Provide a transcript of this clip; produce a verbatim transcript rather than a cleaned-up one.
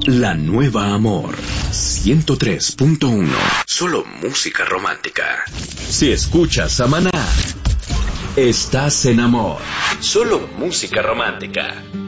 La Nueva Amor ciento tres punto uno. Solo música romántica. Si escuchas a Maná, estás en amor. Solo música romántica.